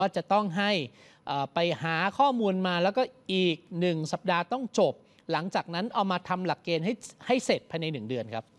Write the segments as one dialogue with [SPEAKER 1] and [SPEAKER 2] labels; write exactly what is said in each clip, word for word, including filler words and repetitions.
[SPEAKER 1] ก็จะต้องให้ไปหาข้อมูลมาแล้วก็อีกหนึ่งสัปดาห์ต้องจบหลังจากนั้นเอามาทำหลักเกณฑ์ให้ให้เสร็จภายในหนึ่งเดือนครับ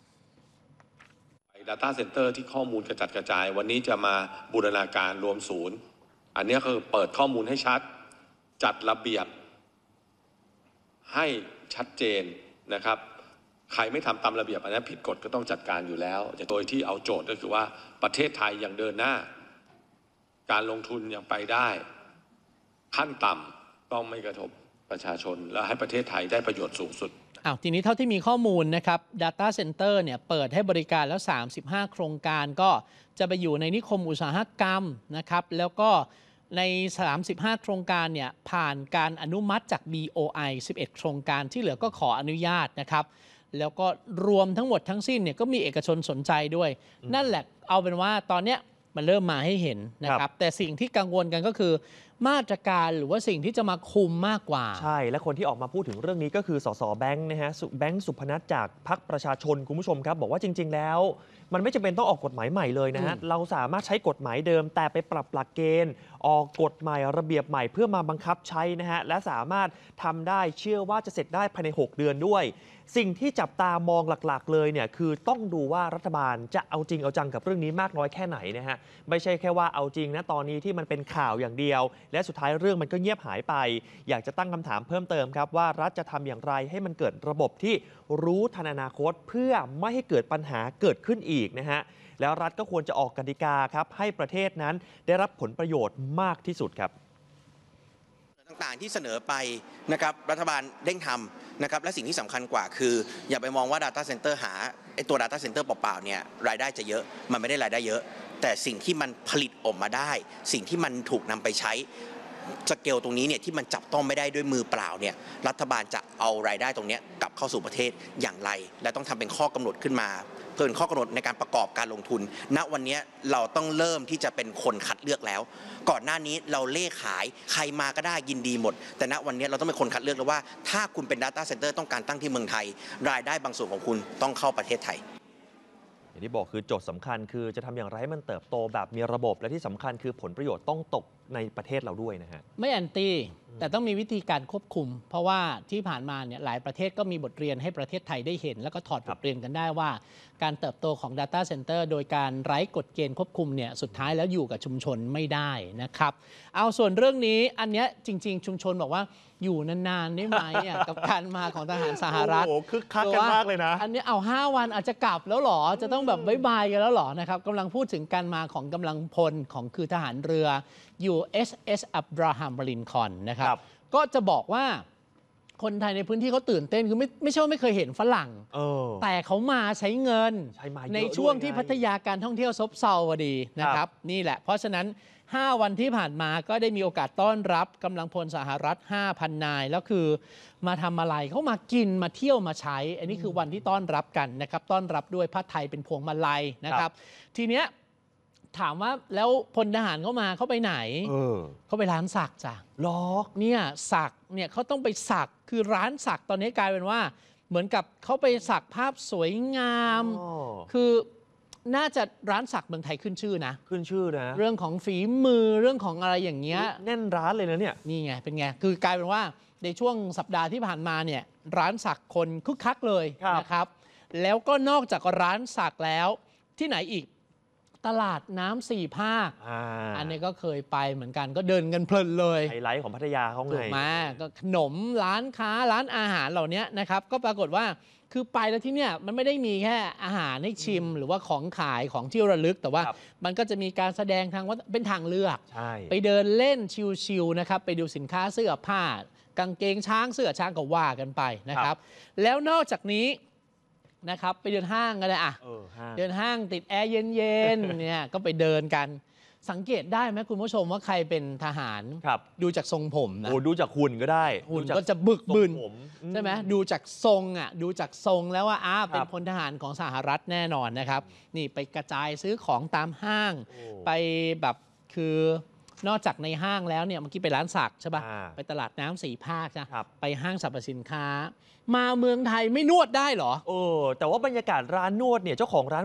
[SPEAKER 2] Data Center ที่ข้อมูลกระจัดกระจายวันนี้จะมาบูรณาการรวมศูนย์อันนี้คือเปิดข้อมูลให้ชัดจัดระเบียบให้ชัดเจนนะครับใครไม่ทำตามระเบียบอันนี้ผิดกฎก็ต้องจัดการอยู่แล้วโดยที่เอาโจทย์ก็คือว่าประเทศไทยยังเดินหน้าการลงทุนยังไปได้ขั้นต่ำต้องไม่กระทบประชาชนและให้ประเทศไทยได้ประโยชน์สูงสุด
[SPEAKER 1] อ้าวทีนี้เท่าที่มีข้อมูลนะครับ Data Center เนี่ยเปิดให้บริการแล้วสามสิบห้าโครงการก็จะไปอยู่ในนิคมอุตสาหกรรมนะครับแล้วก็ในสามสิบห้าโครงการเนี่ยผ่านการอนุมัติจาก บี โอ ไอ สิบเอ็ดโครงการที่เหลือก็ขออนุญาตนะครับแล้วก็รวมทั้งหมดทั้งสิ้นเนี่ยก็มีเอกชนสนใจด้วยนั่นแหละเอาเป็นว่าตอนเนี้ยมันเริ่มมาให้เห็นนะครับแต่สิ่งที่กังวลกันก็คือมาตรการหรือว่าสิ่งที่จะมาคุมมากกว่า
[SPEAKER 3] ใช่และคนที่ออกมาพูดถึงเรื่องนี้ก็คือสสแบงค์นะฮะแบงค์สุพนัทจากพรรคประชาชนคุณผู้ชมครับบอกว่าจริงๆแล้วมันไม่จำเป็นต้องออกกฎหมายใหม่เลยนะฮะเราสามารถใช้กฎหมายเดิมแต่ไปปรับหลักเกณฑ์ออกกฎใหม่ระเบียบใหม่เพื่อมาบังคับใช้นะฮะและสามารถทำได้เชื่อว่าจะเสร็จได้ภายในหกเดือนด้วยสิ่งที่จับตามองหลักๆเลยเนี่ยคือต้องดูว่ารัฐบาลจะเอาจริงเอาจังกับเรื่องนี้มากน้อยแค่ไหนนะฮะไม่ใช่แค่ว่าเอาจริงนะตอนนี้ที่มันเป็นข่าวอย่างเดียวและสุดท้ายเรื่องมันก็เงียบหายไปอยากจะตั้งคำถามเพิ่มเติมครับว่ารัฐจะทำอย่างไรให้มันเกิดระบบที่รู้ทันอนาคตเพื่อไม่ให้เกิดปัญหาเกิดขึ้นอีกนะฮะแล้วรัฐก็ควรจะออกกติกาครับให้ประเทศนั้นได้รับผลประโยชน์มากที่สุดครับ
[SPEAKER 4] ต่างๆที่เสนอไปนะครับรัฐบาลเร่งทำนะครับและสิ่งที่สำคัญกว่าคืออย่าไปมองว่า Data Center หาไอตัว Data Center เปล่าๆเนี่ยรายได้จะเยอะมันไม่ได้รายได้เยอะแต่สิ่งที่มันผลิตออกมาได้สิ่งที่มันถูกนำไปใช้สเกลตรงนี้เนี่ยที่มันจับต้องไม่ได้ด้วยมือเปล่าเนี่ยรัฐบาลจะเอารายได้ตรงนี้กลับเข้าสู่ประเทศอย่างไรและต้องทำเป็นข้อกำหนดขึ้นมาเพื่อเป็นข้อกำหนดในการประกอบการลงทุนณวันนี้เราต้องเริ่มที่จะเป็นคนคัดเลือกแล้วก่อนหน้านี้เราเล่ขายใครมาก็ได้ยินดีหมดแต่ณวันนี้เราต้องเป็นคนคัดเลือกแล้วว่าถ้าคุณเป็น Data Center ต้องการตั้งที่เมืองไทยรายได้บางส่วนของคุณต้องเข้าประเทศไทย
[SPEAKER 3] อย่างที่บอกคือโจทย์สำคัญคือจะทำอย่างไรให้มันเติบโตแบบมีระบบและที่สำคัญคือผลประโยชน์ต้องตกในประเทศเราด้วยนะฮะ
[SPEAKER 1] ไม่แอนตี้แต่ต้องมีวิธีการควบคุมเพราะว่าที่ผ่านมาเนี่ยหลายประเทศก็มีบทเรียนให้ประเทศไทยได้เห็นแล้วก็ถอดบทเรียนกันได้ว่าการเติบโตของ Data Center โดยการไร้กฎเกณฑ์ควบคุมเนี่ยสุดท้ายแล้วอยู่กับชุมชนไม่ได้นะครับเอาส่วนเรื่องนี้อันเนี้ยจริงๆชุมชนบอกว่าอยู่นานๆได้ไหมกับการมาของทหารสหรัฐ
[SPEAKER 3] โอ้โหคึกคักกันมากเลยนะ
[SPEAKER 1] อันนี้เอาห้าวันอาจจะกลับแล้วหรอจะต้องแบบบ๊ายบายกันแล้วหรอนะครับกำลังพูดถึงการมาของกำลังพลของคือทหารเรือ ยู เอส เอส Abraham Lincoln นะครับก็จะบอกว่าคนไทยในพื้นที่เขาตื่นเต้นคือไม่ไม่ใช่ว่าไม่เคยเห็นฝรั่งแต่เขามาใช้เงินในช่วงที่พัทยาการท่องเที่ยวซบเซาพอดีนะครับนี่แหละเพราะฉะนั้นห้าวันที่ผ่านมาก็ได้มีโอกาสต้อนรับกำลังพลสหรัฐ ห้าพัน นายแล้วคือมาทำอะไรเขามากินมาเที่ยวมาใช้อันนี้คือวันที่ต้อนรับกันนะครับต้อนรับด้วยผ้าไทยเป็นพวงมาลัยนะครับทีเนี้ยถามว่าแล้วพลทหารเขามาเขาไปไหนเออเขาไปร้านสักจ้ะ
[SPEAKER 3] ล้อ
[SPEAKER 1] เนี่ยสักเนี่ยเขาต้องไปสักคือร้านสักตอนนี้กลายเป็นว่าเหมือนกับเขาไปสักภาพสวยงามคือน่าจะร้านสักเมืองไทยขึ้นชื่อนะ
[SPEAKER 3] ขึ้นชื่อนะ
[SPEAKER 1] เรื่องของฝีมือเรื่องของอะไรอย่างเงี้ย
[SPEAKER 3] แน่นร้านเลยนะเนี่ย
[SPEAKER 1] นี่ไงเป็นไงคือกลายเป็นว่าในช่วงสัปดาห์ที่ผ่านมาเนี่ยร้านสักคนคึกคักเลยนะครับแล้วก็นอกจากร้านสักแล้วที่ไหนอีกตลาดน้ำสี่ภาค อ, อันนี้ก็เคยไปเหมือนกันก็เดินกันเพลินเลย
[SPEAKER 3] ไฮไลท์ของพัทยาเขาไง
[SPEAKER 1] ถูกมาก็ขนมร้านค้าร้านอาหารเหล่านี้นะครับก็ปรากฏว่าคือไปแล้วที่เนี่ยมันไม่ได้มีแค่อาหารให้ชิมหรือว่าของขายของที่ระลึกแต่ว่ามันก็จะมีการแสดงทางว่าเป็นทางเลือกไปเดินเล่นชิลๆนะครับไปดูสินค้าเสื้อผ้ากางเกงช้างเสื้อช้างก็ว่ากันไปนะครับแล้วนอกจากนี้นะครับไปเดินห้างกันเลยอ่ะเดินห้างติดแอร์เย็นๆเนี่ยก็ไปเดินกันสังเกตได้ไหมคุณผู้ชมว่าใครเป็นทหารดูจากทรงผมนะ
[SPEAKER 3] โอ้ดูจากหุ่นก็ได้
[SPEAKER 1] หุ่นก็จะบึกบึนใช่ไหมดูจากทรงอ่ะดูจากทรงแล้วว่าอ้าเป็นพลทหารของสหรัฐแน่นอนนะครับนี่ไปกระจายซื้อของตามห้างไปแบบคือนอกจากในห้างแล้วเนี่ยเมื่อกี้ไปร้านสักใช่ป่ะไปตลาดน้ำสี่ภาคนะไปห้างสรรพสินค้ามาเมืองไทยไม่นวดได้เหรอ
[SPEAKER 3] เออแต่ว่าบรรยากาศร้านนวดเนี่ยเจ้าของร้านบอก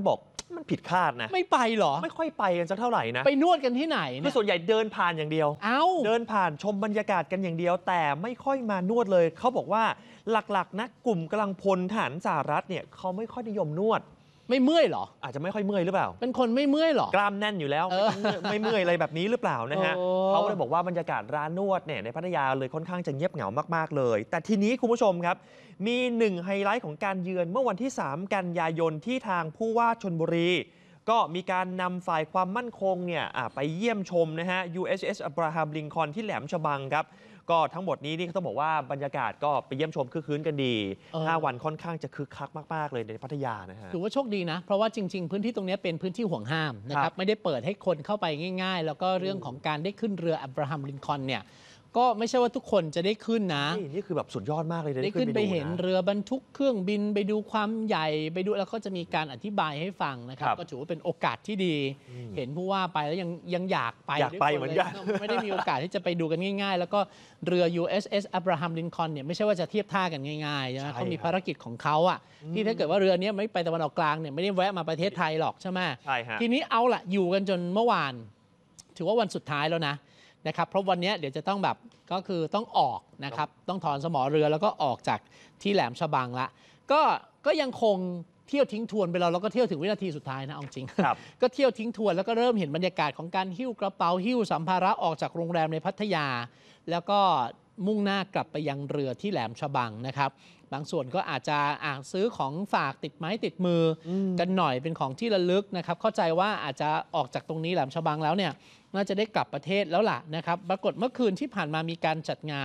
[SPEAKER 3] มันผิดคาดนะ
[SPEAKER 1] ไม่ไปเหรอ
[SPEAKER 3] ไม่ค่อยไปกันสักเท่าไหร่นะ
[SPEAKER 1] ไปนวดกันที่ไหน
[SPEAKER 3] คื
[SPEAKER 1] เนี่
[SPEAKER 3] อย ส่วนใหญ่เดินผ่านอย่างเดียว
[SPEAKER 1] เอ้า
[SPEAKER 3] เดินผ่านชมบรรยากาศกันอย่างเดียว แต่ไม่ค่อยมานวดเลยเขาบอกว่าหลักๆนะกลุ่มกำลังพลทหารสหรัฐเนี่ยเขาไม่ค่อยนิยมนวด
[SPEAKER 1] ไม่เมื่อยเหรอ
[SPEAKER 3] อาจจะไม่ค่อยเมื่อยหรือเปล่า
[SPEAKER 1] เป็นคนไม่เมื่อยเหรอ
[SPEAKER 3] กล้ามแน่นอยู่แล้ว
[SPEAKER 1] เออ
[SPEAKER 3] ไม่เมื่อยอะไรแบบนี้หรือเปล่านะฮะ
[SPEAKER 1] โอ้
[SPEAKER 3] เขาก็เลยบอกว่าบรรยากาศร้านนวดเนี่ยในพัทยาเลยค่อนข้างจะเงียบเหงามากๆเลย แต่ทีนี้คุณผู้ชมครับ มีหนึ่งไฮไลท์ของการเยือนเมื่อวันที่ สาม กันยายนที่ทางผู้ว่าชลบุรี ก็มีการนำฝ่ายความมั่นคงเนี่ยอ่ะไปเยี่ยมชมนะฮะ ยู เอส เอส Abraham Lincoln ที่แหลมฉบังครับ ก็ทั้งหมดนี้นี่เขาต้องบอกว่าบรรยากาศก็ไปเยี่ยมชมคึกคืนกันดี
[SPEAKER 1] เออ
[SPEAKER 3] ห้า วันค่อนข้างจะคึกคักมากๆเลยในพัทยานะฮะ
[SPEAKER 1] ถือว่าโชคดีนะ เพราะว่าจริง ๆ พื้นที่ตรงนี้เป็นพื้นที่ห่วงห้ามนะค
[SPEAKER 3] ครั
[SPEAKER 1] รับบ ไม่ได้เปิดให้คนเข้าไปง่าย ๆ แล้วก็เรื่องของการได้ขึ้นเรืออับราฮัมลินคอล์นเนี่ยก็ไม่ใช่ว่าทุกคนจะได้ขึ้นนะ
[SPEAKER 3] นี่นี่คือแบบสุดยอดมากเลยะ
[SPEAKER 1] ได้ขึ้นไป
[SPEAKER 3] ดู
[SPEAKER 1] เห็น
[SPEAKER 3] นะ
[SPEAKER 1] เรือบรรทุกเครื่องบินไปดูความใหญ่ไปดูแล้วก็จะมีการอธิบายให้ฟังนะครับ
[SPEAKER 3] ครับ
[SPEAKER 1] ก็ถือว่าเป็นโอกาสที่ดี
[SPEAKER 3] อืม
[SPEAKER 1] เห็นผู้ว่าไปแล้วยังยังอยากไป
[SPEAKER 3] อยากไป
[SPEAKER 1] ด้วย
[SPEAKER 3] เหมือนกัน
[SPEAKER 1] ลยไม่ได้มีโอกาสที่จะไปดูกันง่าย ๆ แล้วก็เรือ ยู เอส เอส Abraham Lincoln เนี่ยไม่ใช่ว่าจะเทียบท่ากันง่ายๆใช่ไหม
[SPEAKER 3] ใช่
[SPEAKER 1] เขามี
[SPEAKER 3] ครับ
[SPEAKER 1] ภารกิจของเขาอะที่ถ้าเกิดว่าเรือนี้ไม่ไปตะวันออกกลางเนี่ยไม่ได้แวะมาประเทศไทยหรอกใช่ไหม
[SPEAKER 3] ใช่ฮะ
[SPEAKER 1] ทีนี้เอาละอยู่กันจนเมื่อวาน ถือว่าวันสุดท้ายแล้วนะนะครับเพราะวันนี้เดี๋ยวจะต้องแบบก็คือต้องออกนะครับต้องถอนสมอเรือแล้วก็ออกจากที่แหลมฉบังละก็ก็ยังคงเที่ยวทิ้งทวนไปเราแล้วก็เที่ยวถึงวินาทีสุดท้ายนะเอาจริง
[SPEAKER 3] ครับ
[SPEAKER 1] ก็เที่ยวทิ้งทวนแล้วก็เริ่มเห็นบรรยากาศของการหิ้วกระเป๋าหิ้วสัมภาระออกจากโรงแรมในพัทยา แล้วก็มุ่งหน้ากลับไปยังเรือที่แหลมฉบังนะครับบางส่วนก็อาจจะอ่าซื้อของฝากติดไม้ติดมืออ
[SPEAKER 3] ม
[SPEAKER 1] กันหน่อยเป็นของที่ระลึกนะครับเข้าใจว่าอาจจะออกจากตรงนี้แหลมฉบังแล้วเนี่ยน่าจะได้กลับประเทศแล้วล่ะนะครับปรากฏเมื่อคืนที่ผ่านมามีการจัดงาน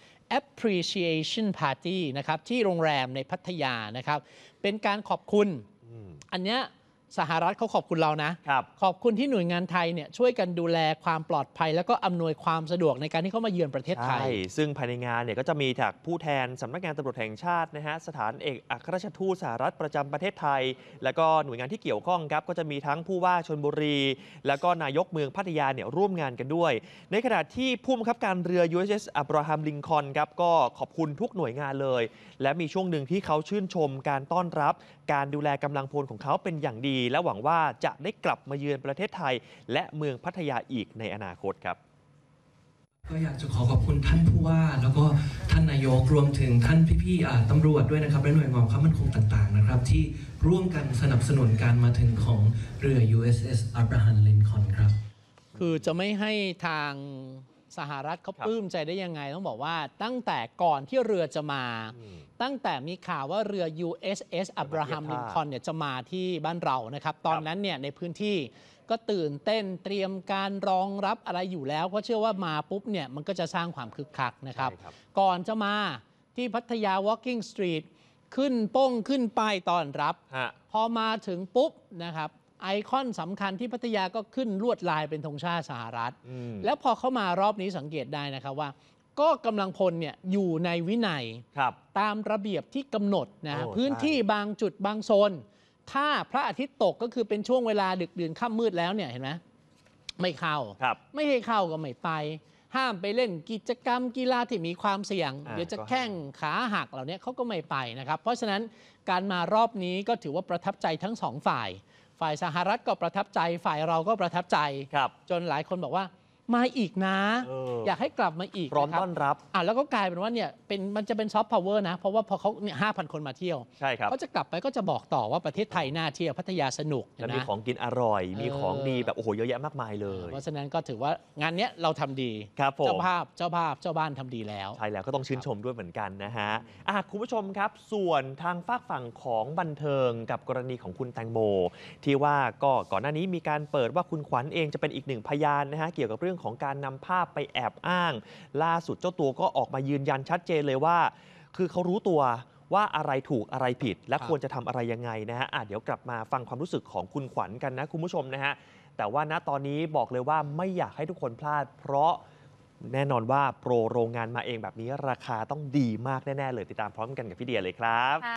[SPEAKER 1] appreciation party นะครับที่โรงแรมในพัทยานะครับเป็นการขอบคุณ
[SPEAKER 3] อืม
[SPEAKER 1] อันเนี้ยสหรัฐเขาขอบคุณเรานะ
[SPEAKER 3] ครับ
[SPEAKER 1] ขอบคุณที่หน่วยงานไทยเนี่ยช่วยกันดูแลความปลอดภัย แล้วก็อำนวยความสะดวกในการที่เขามาเยือนประเทศไท
[SPEAKER 3] ใช่
[SPEAKER 1] ย
[SPEAKER 3] ซึ่งภายในงานเนี่ยก็จะมีจากผู้แทนสำนักงานตำรวจแห่งชาตินะฮะสถานเอกอัครราชทูตสหรัฐประจำประเทศไทย แล้วก็หน่วยงานที่เกี่ยวข้องครับก็จะมีทั้งผู้ว่าชลบุรี แล้วก็นายกเมืองพัทยาเนี่ยร่วมงานกันด้วย ในขณะที่ผู้บังคับการเรือ ยู เอส เอส Abraham Lincoln ครับก็ขอบคุณทุกหน่วยงานเลย และมีช่วงหนึ่งที่เขาชื่นชมการต้อนรับ การดูแลกำลังพลของเขาเป็นอย่างดี และหวังว่าจะได้กลับมาเยือนประเทศไทย และเมืองพัทยาอีกในอนาคตครับ
[SPEAKER 5] ก็อยากจะขอขอบคุณท่านผู้ว่า แล้วก็ท่านนายกรวมถึงท่านพี่ๆอ่าตำรวจด้วยนะครับและหน่วยงานความมั่นคงต่างๆนะครับที่ร่วมกันสนับสนุนการมาถึงของเรือ ยู เอส เอส Abraham Lincoln ครับ
[SPEAKER 1] คือจะไม่ให้ทางสหรัฐเขา
[SPEAKER 3] ครับ
[SPEAKER 1] ปลื้มใจได้ยังไง ต้องบอกว่าตั้งแต่ก่อนที่เรือจะมา
[SPEAKER 3] อืม
[SPEAKER 1] ตั้งแต่มีข่าวว่าเรือ ยู เอส เอส Abraham
[SPEAKER 3] มาเทียบท่า
[SPEAKER 1] Lincoln เนี่ยจะมาที่บ้านเรานะครับ ตอนนั้นเนี่ยในพื้นที่ก็ตื่นเต้นเตรียมการรองรับอะไรอยู่แล้ว เพราะเชื่อว่ามาปุ๊บเนี่ยมันก็จะสร้างความคึกคักนะครับ
[SPEAKER 3] ใช่ครับ
[SPEAKER 1] ก่อนจะมาที่พัทยา Walking Street ขึ้นโป้งขึ้นป้ายต้อนรับ
[SPEAKER 3] ฮะ
[SPEAKER 1] พอมาถึงปุ๊บนะครับไอคอนสำคัญที่พัทยาก็ขึ้นลวดลายเป็นธงชาติสหรัฐ
[SPEAKER 3] อืม
[SPEAKER 1] แล้วพอเข้ามารอบนี้สังเกตได้นะครับว่า ก็กำลังพลเนี่ยอยู่ในวินัย
[SPEAKER 3] ครับ
[SPEAKER 1] ตามระเบียบที่กำหนดนะ
[SPEAKER 3] โอ้
[SPEAKER 1] พื้นที่
[SPEAKER 3] ใช่
[SPEAKER 1] บางจุดบางโซน ถ้าพระอาทิตย์ตกก็คือเป็นช่วงเวลาดึกดื่นค่ำมืดแล้วเนี่ยเห็นไหมไม่เข้า
[SPEAKER 3] ครับ
[SPEAKER 1] ไม่ให้เข้าก็ไม่ไป ห้ามไปเล่นกิจกรรมกีฬาที่มีความเสี่ยง
[SPEAKER 3] อ่า
[SPEAKER 1] เดี๋ยวจะ
[SPEAKER 3] ก็ห้าม
[SPEAKER 1] แข้งขาหักเหล่านี้เขาก็ไม่ไปนะครับ เพราะฉะนั้นการมารอบนี้ก็ถือว่าประทับใจทั้งสองฝ่าย ฝ่ายสหรัฐก็ประทับใจฝ่ายเราก็ประทับใจ
[SPEAKER 3] ครับ
[SPEAKER 1] จนหลายคนบอกว่ามาอีกนะ
[SPEAKER 3] เอออ
[SPEAKER 1] อยากให้กลับมาอีก
[SPEAKER 3] พร้อม
[SPEAKER 1] นะค
[SPEAKER 3] ต้อนรับ
[SPEAKER 1] อ่ะแล้วก็กลายเป็นว่าเนี่ยเป็นมันจะเป็นซอฟต์พาวเวอร์นะ เพราะว่าพอเขาเนี่ยห้าพันคนมาเที่ยว
[SPEAKER 3] ใช่ครับ
[SPEAKER 1] เขาจะกลับไปก็จะบอกต่อว่าประเทศไทยน่าเที่ยวพัทยาสนุก
[SPEAKER 3] แล้วมี
[SPEAKER 1] นะ
[SPEAKER 3] ของกินอร่อย มี
[SPEAKER 1] เออ
[SPEAKER 3] ของดีแบบโอ้โหเยอะแยะมากมายเลย
[SPEAKER 1] เพราะฉะนั้นก็ถือว่างานเนี้ยเราทำดี
[SPEAKER 3] ครับผม
[SPEAKER 1] เจ้าภาพเจ้าภาพเจ้าบ้านทำดีแล้ว
[SPEAKER 3] ใช่แล้วก็ต้องชื่นชมด้วยเหมือนกันนะฮะอ่ะคุณผู้ชมครับ ส่วนทางฝากฝั่งของบันเทิงกับกรณีของคุณแตงโม ที่ว่าก็ก่อนหน้านี้มีการเปิดว่าคุณขวัญเองจะเป็นอีกหนึ่งพยานนะฮะเกี่ยวกับเรื่องของการนำภาพไปแอบอ้าง ล่าสุดเจ้าตัวก็ออกมายืนยันชัดเจนเลยว่า คือเขารู้ตัวว่าอะไรถูกอะไรผิด และ
[SPEAKER 1] ครับ
[SPEAKER 3] ควรจะทำอะไรยังไงนะฮะอ่ะเดี๋ยวกลับมาฟังความรู้สึกของคุณขวัญกันนะคุณผู้ชมนะฮะแต่ว่าณตอนนี้บอกเลยว่าไม่อยากให้ทุกคนพลาด เพราะแน่นอนว่าโปรโรงงานมาเองแบบนี้ราคาต้องดีมากแน่ๆเลยติดตามพร้อมกันกับพี่เดียเลยครับ
[SPEAKER 6] ค่ะ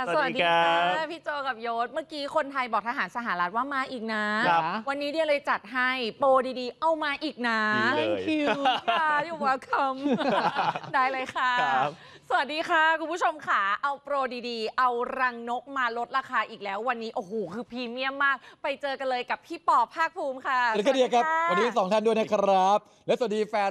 [SPEAKER 3] สวัสดีครับ
[SPEAKER 6] พี่โจกับโยศเมื่อกี้คนไทยบอกทหารสหรัฐว่ามาอีกนะ
[SPEAKER 3] ครับ
[SPEAKER 6] วันนี้เดียเลยจัดให้โปรดีๆ เอามาอีกนะ
[SPEAKER 3] ดีเลย
[SPEAKER 6] Thank you ค่ะอยู่ว่าคำ ได้เลยค่ะ
[SPEAKER 3] ครับ
[SPEAKER 6] สวัสดีค่ะคุณผู้ชมค่ะเอาโปรดีๆ เอารังนกมาลดราคาอีกแล้ว วันนี้โอ้โหคือพรีเมียมมาก ไปเจอกันเลยกับพี่ปอภาคภูมิค่ะ
[SPEAKER 7] สวัสดีครับ
[SPEAKER 6] สวัสดีค่ะ
[SPEAKER 7] วันนี้สองท่านด้วยนะครับ และสวัสดีแฟน